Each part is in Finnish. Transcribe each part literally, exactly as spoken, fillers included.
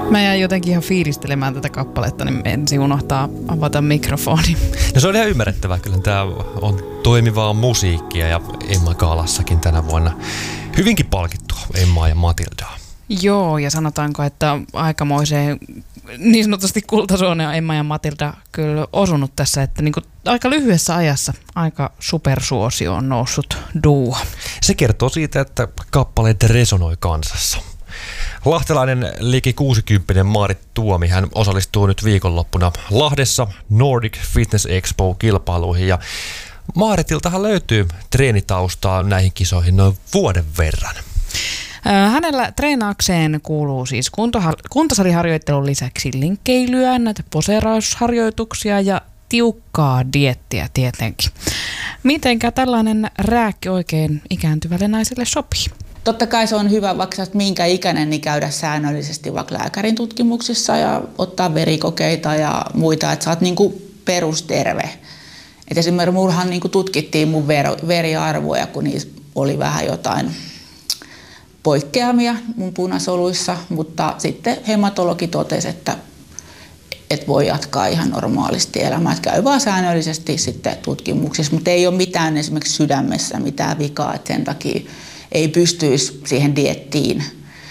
Mä jäin jotenkin ihan fiilistelemään tätä kappaletta, niin ensin unohtaa avata mikrofoni. No se on ihan ymmärrettävää. Kyllä tämä on toimivaa musiikkia ja Emma Gaalassakin tänä vuonna hyvinkin palkittua Emmaa ja Matildaa. Joo, ja sanotaanko, että aikamoiseen niin sanotusti kultasuoneen Emma ja Matilda kyllä osunut tässä, että niin kuin aika lyhyessä ajassa aika supersuosio on noussut duo. Se kertoo siitä, että kappaleet resonoi kansassa. Lahtelainen liki kuusikymppinen Maarit Tuomi, hän osallistuu nyt viikonloppuna Lahdessa Nordic Fitness Expo-kilpailuihin ja Maaritiltahan löytyy treenitaustaa näihin kisoihin noin vuoden verran. Hänellä treenaukseen kuuluu siis kuntosaliharjoittelun lisäksi linkkeilyä, näitä poseerausharjoituksia ja tiukkaa dieettiä tietenkin. Mitenkä tällainen rääkki oikein ikääntyvälle naiselle sopii? Totta kai se on hyvä, vaikka sä oot minkä ikäinen, niin käydä säännöllisesti vaikka lääkärin tutkimuksissa ja ottaa verikokeita ja muita, että sä oot niinku perusterve. Et esimerkiksi mullahan niinku tutkittiin mun ver- veriarvoja, kun niissä oli vähän jotain poikkeamia mun punasoluissa, mutta sitten hematologi totesi, että et voi jatkaa ihan normaalisti elämää. Et käy vaan säännöllisesti sitten tutkimuksissa, mutta ei ole mitään esimerkiksi sydämessä mitään vikaa, että sen takia ei pystyisi siihen dieettiin.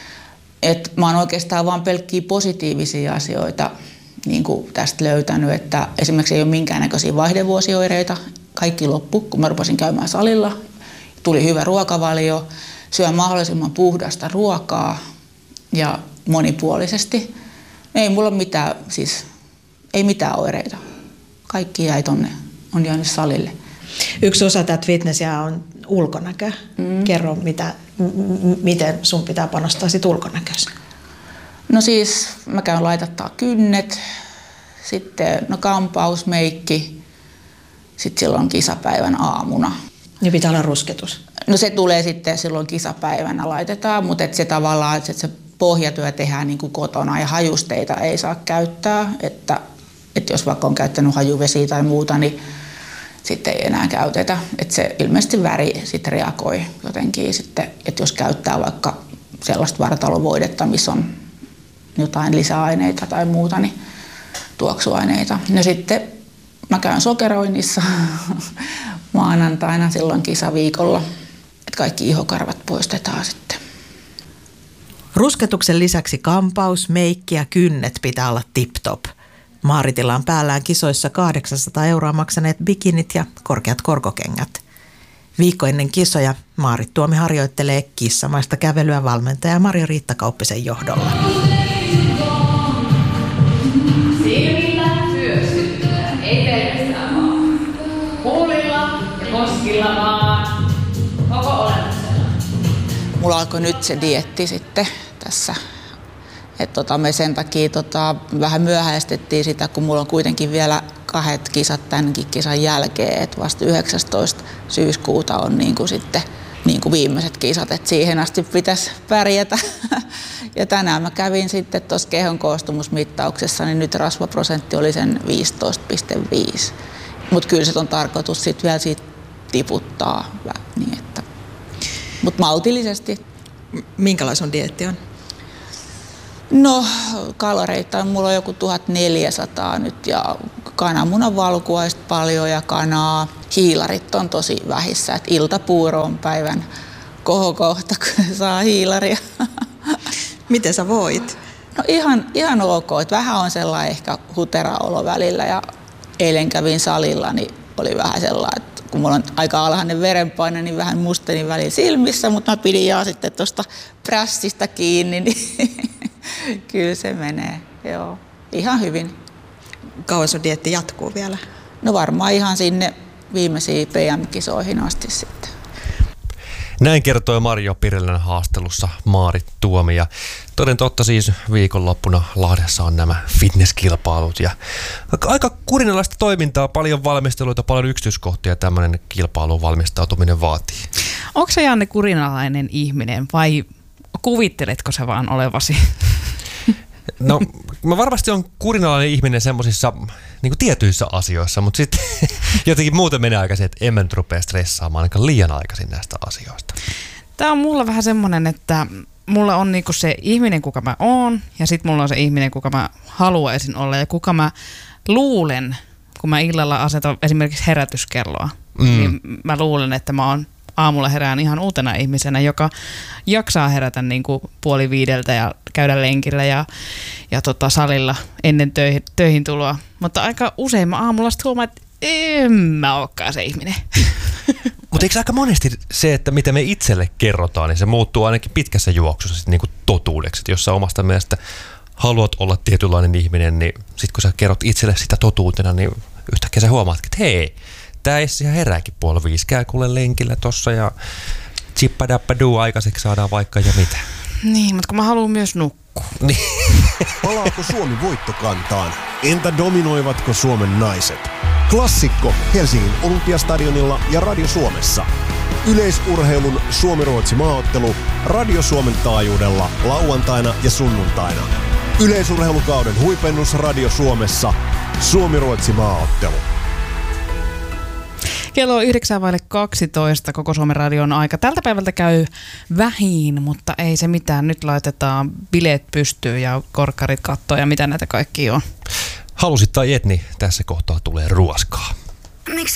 Et mä oon oikeastaan vaan pelkkiä positiivisia asioita niin kuin tästä löytänyt, että esimerkiksi ei ole minkäännäköisiä vaihdevuosioireita. Kaikki loppu, kun mä rupesin käymään salilla. Tuli hyvä ruokavalio, syön mahdollisimman puhdasta ruokaa ja monipuolisesti. Ei mulla ole mitään, siis ei mitään oireita. Kaikki jäi tonne, on jäänyt salille. Yksi osa tätä fitnessiä on ulkonäkö. Mm. Kerro, mitä, m- miten sun pitää panostaa sit ulkonäköön? No siis mä käyn laitattaa kynnet, sitten no kampaus, meikki, sitten silloin kisapäivän aamuna. Niin pitää olla rusketus? No se tulee sitten silloin kisapäivänä laitetaan, mutta et se tavallaan, että se pohjatyö tehdään niin kuin kotona ja hajusteita ei saa käyttää, että, että jos vaikka on käyttänyt hajuvesiä tai muuta, niin sitten ei enää käytetä. Että se ilmeisesti väri sitten reagoi jotenkin sitten, että jos käyttää vaikka sellaista vartalovoidetta, missä on jotain lisäaineita tai muuta, niin tuoksuaineita. No sitten mä käyn sokeroinnissa maanantaina silloin kisaviikolla, että kaikki ihokarvat poistetaan sitten. Rusketuksen lisäksi kampaus, meikki ja kynnet pitää olla tip-top. Maaritilla on päällään kisoissa kahdeksansataa euroa maksaneet bikinit ja korkeat korkokengät. Viikko ennen kisoja Maarit Tuomi harjoittelee kissamaista kävelyä valmentaja Marja-Riitta Kauppisen johdolla. Silmillä hyösyttää, ei pelkästään vaan. Huulilla ja koskilla vaan. Koko olemuksella. Mulla alkoi nyt se dieetti sitten tässä. Et tota, me sen takia tota, vähän myöhäistettiin sitä, kun mulla on kuitenkin vielä kahdet kisat tämänkin kisan jälkeen. Et vasta yhdeksästoista syyskuuta on niinku sitten niinku viimeiset kisat, et siihen asti pitäisi pärjätä. Ja tänään mä kävin sitten tuossa kehon koostumusmittauksessa, niin nyt rasvaprosentti oli sen viisitoista pilkku viisi. Mutta kyllä se on tarkoitus sitten vielä siitä tiputtaa. Niin että. Mut maltillisesti. Minkälainen sun dieetti on? No kaloreita mulla on joku tuhatneljäsataa nyt ja kananmunan valkuaista paljon ja kanaa. Hiilarit on tosi vähissä, että iltapuuro on päivän kohokohta, kun saa hiilaria. Miten sä voit? No ihan, ihan ok, että vähän on sellainen ehkä hutera olo välillä ja eilen kävin salilla, niin oli vähän sellainen, että kun mulla on aika alhainen verenpaine, niin vähän musteni välillä silmissä, mutta mä pidin jaa sitten tuosta prässistä kiinni, niin kyllä se menee, joo, ihan hyvin. Kauan sun dieetti jatkuu vielä? No varmaan ihan sinne viimeisiin P M-kisoihin asti sitten. Näin kertoi Marjo Pirilän haastelussa Maarit Tuomi. Ja toden totta siis viikonloppuna Lahdessa on nämä fitnesskilpailut. Ja aika kurinalaista toimintaa, paljon valmisteluita, paljon yksityiskohtia tämmöinen kilpailuun valmistautuminen vaatii. Onko se Janne kurinalainen ihminen vai kuvitteletko sä vaan olevasi? No mä varmasti on kurinalainen ihminen semmoisissa niin kuin tietyissä asioissa, mutta sitten jotenkin muuten menee aikaisin, että en mä nyt rupea stressaamaan ainakaan liian aikaisin näistä asioista. Tämä on mulla vähän semmoinen, että mulla on niinku se ihminen, kuka mä oon, ja sitten mulla on se ihminen, kuka mä haluaisin olla, ja kuka mä luulen, kun mä illalla asetan esimerkiksi herätyskelloa, mm. niin mä luulen, että mä oon aamulla herään ihan uutena ihmisenä, joka jaksaa herätä niin kuin puoli viideltä ja käydä lenkillä ja, ja tota salilla ennen töihin, töihin tuloa. Mutta aika usein mä aamulla sitten huomaan, että en mä olekaan se ihminen. Mutta eikö aika monesti se, että mitä me itselle kerrotaan, niin se muuttuu ainakin pitkässä juoksussa sit niinku totuudeksi. Et jos sä omasta mielestä haluat olla tietynlainen ihminen, niin sit kun sä kerrot itselle sitä totuutena, niin yhtäkkiä sä huomaat, että hei, tää Essi ihan herääkin puoli viisi, käy kuule lenkillä tossa ja chippadappaduu aikaiseksi saadaan vaikka ja mitä. Niin, mutta kun mä haluan myös nukkua. Niin. Palaako Suomi voittokantaan? Entä dominoivatko Suomen naiset? Klassikko Helsingin Olympiastadionilla ja Radio Suomessa. Yleisurheilun Suomi-Ruotsi maaottelu Radio Suomen taajuudella lauantaina ja sunnuntaina. Yleisurheilukauden huipennus Radio Suomessa. Suomi-Ruotsi maaottelu. Kello on yhdeksän vaille kaksitoista, koko Suomen radion aika. Tältä päivältä käy vähin, mutta ei se mitään. Nyt laitetaan bileet pystyyn ja korkkarit kattoon ja mitä näitä kaikki on. Halusit tai et, niin tässä kohtaa tulee ruoskaa. Miksi